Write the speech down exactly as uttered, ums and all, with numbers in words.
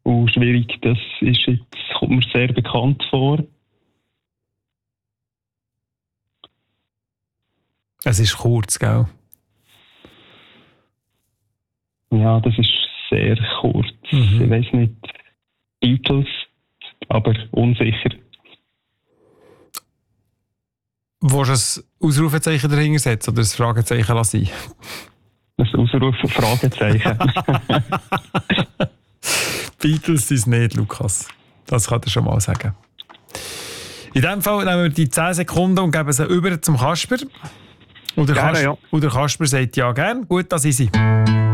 Und schwierig, das ist jetzt, kommt mir sehr bekannt vor. Es ist kurz, gell? Ja, das ist sehr kurz. Mhm. Ich weiß nicht, Beatles, aber unsicher. Willst du ein Ausrufezeichen dahinter setzen oder ein Fragezeichen lassen? Ein Ausruf Fragezeichen. Beatles sind es nicht, Lukas. Das kann ich schon mal sagen. In diesem Fall nehmen wir die zehn Sekunden und geben sie über zum Kasper. Und der, Gerne, Kasper, ja. und der Kasper sagt ja gern. Gut, das ist sie.